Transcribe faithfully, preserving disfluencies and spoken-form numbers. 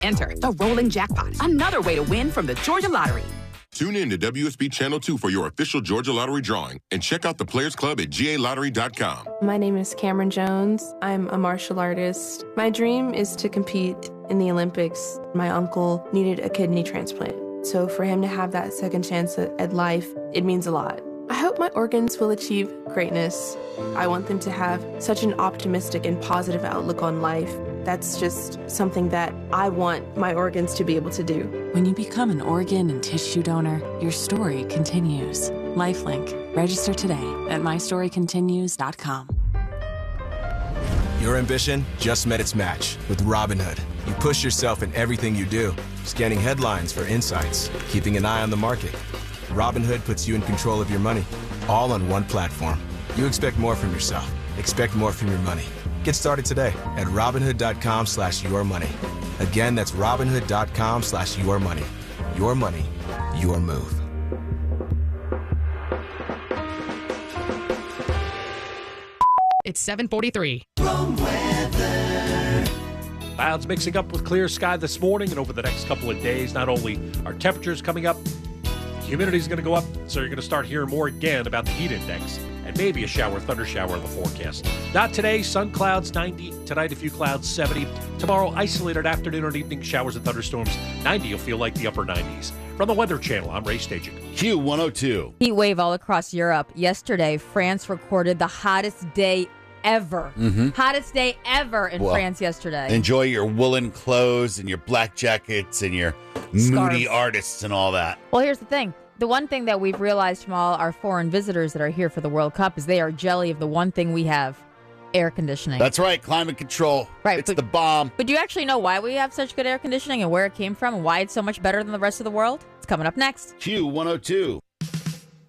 Enter the rolling jackpot, another way to win from the Georgia Lottery. Tune in to W S B Channel two for your official Georgia Lottery drawing and check out the Players Club at G A lottery dot com. My name is Cameron Jones. I'm a martial artist. My dream is to compete in the Olympics. My uncle needed a kidney transplant. So for him to have that second chance at, at life, it means a lot. I hope my organs will achieve greatness. I want them to have such an optimistic and positive outlook on life. That's just something that I want my organs to be able to do. When you become an organ and tissue donor, your story continues. Lifelink. Register today at my story continues dot com. Your ambition just met its match with Robinhood. You push yourself in everything you do, scanning headlines for insights, keeping an eye on the market. Robinhood puts you in control of your money, all on one platform. You expect more from yourself. Expect more from your money. Get started today at Robinhood.com slash your money. Again, that's Robinhood.com slash your money. Your money, your move. It's seven forty-three. Clouds mixing up with clear sky this morning and over the next couple of days. Not only are temperatures coming up, humidity is going to go up, so you're going to start hearing more again about the heat index. And maybe a shower, thunder shower in the forecast. Not today, sun clouds, ninety. Tonight, a few clouds, seventy. Tomorrow, isolated afternoon and evening showers and thunderstorms, ninety. You'll feel like the upper nineties. From the Weather Channel, I'm Ray Staging. Q one oh two. Heat wave all across Europe. Yesterday, France recorded the hottest day ever. Mm-hmm. Hottest day ever in well, France yesterday. Enjoy your woolen clothes and your black jackets and your Scarves. moody artists and all that. Well, here's the thing. The one thing that we've realized from all our foreign visitors that are here for the World Cup is they are jelly of the one thing we have, air conditioning. That's right, climate control. Right, it's but, the bomb. But do you actually know why we have such good air conditioning and where it came from and why it's so much better than the rest of the world? It's coming up next. Q one oh two.